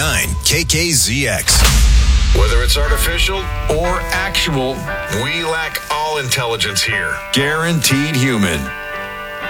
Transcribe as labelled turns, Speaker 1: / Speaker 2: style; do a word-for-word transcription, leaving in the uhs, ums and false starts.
Speaker 1: nine K K Z X.
Speaker 2: Whether it's artificial or actual, we lack all intelligence here. Guaranteed human.